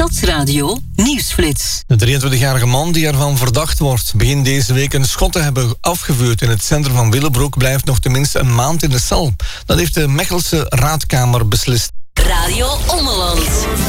Stadsradio Nieuwsflits. De 23-jarige man die ervan verdacht wordt begin deze week een schot te hebben afgevuurd in het centrum van Willebroek blijft nog tenminste een maand in de cel. Dat heeft de Mechelse Raadkamer beslist. Radio Ommeland.